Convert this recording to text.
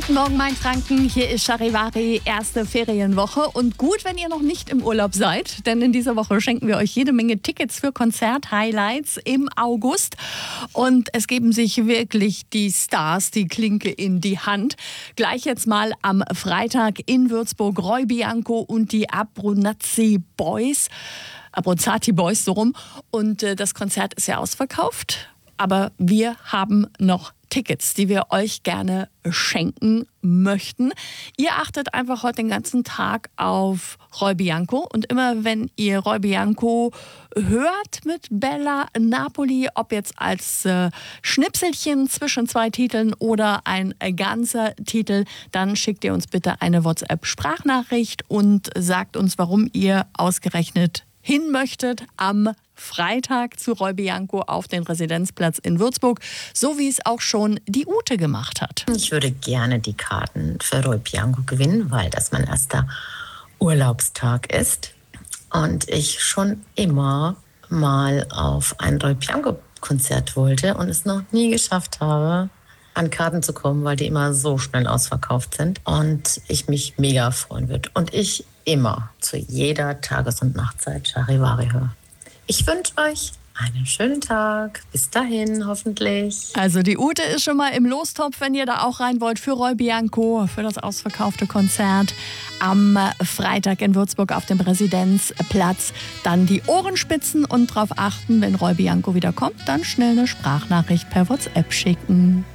Guten Morgen, mein Franken. Hier ist Charivari, erste Ferienwoche. Und gut, wenn ihr noch nicht im Urlaub seid, denn in dieser Woche schenken wir euch jede Menge Tickets für Konzert-Highlights im August. Und es geben sich wirklich die Stars die Klinke in die Hand. Gleich jetzt mal am Freitag in Würzburg Roy Bianco und die Abruzzati Boys, so rum. Und das Konzert ist ja ausverkauft. Aber wir haben noch Tickets, die wir euch gerne schenken möchten. Ihr achtet einfach heute den ganzen Tag auf Roy Bianco. Und immer wenn ihr Roy Bianco hört mit Bella Napoli, ob jetzt als Schnipselchen zwischen zwei Titeln oder ein ganzer Titel, dann schickt ihr uns bitte eine WhatsApp-Sprachnachricht und sagt uns, warum ihr ausgerechnet hin möchtet am Freitag zu Roy Bianco auf den Residenzplatz in Würzburg, so wie es auch schon die Ute gemacht hat. Ich würde gerne die Karten für Roy Bianco gewinnen, weil das mein erster Urlaubstag ist und ich schon immer mal auf ein Roy Bianco Konzert wollte und es noch nie geschafft habe, an Karten zu kommen, weil die immer so schnell ausverkauft sind und ich mich mega freuen würde. Und ich immer zu jeder Tages- und Nachtzeit Charivari höre. Ich wünsche euch einen schönen Tag. Bis dahin, hoffentlich. Also die Ute ist schon mal im Lostopf, wenn ihr da auch rein wollt für Roy Bianco, für das ausverkaufte Konzert am Freitag in Würzburg auf dem Residenzplatz. Dann die Ohren spitzen und darauf achten, wenn Roy Bianco wieder kommt, dann schnell eine Sprachnachricht per WhatsApp schicken.